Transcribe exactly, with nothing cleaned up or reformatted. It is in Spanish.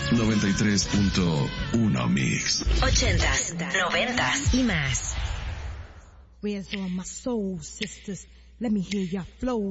noventa y tres punto uno Mix. Ochentas, noventas y más. Where's all my soul sisters? Let me hear your flow.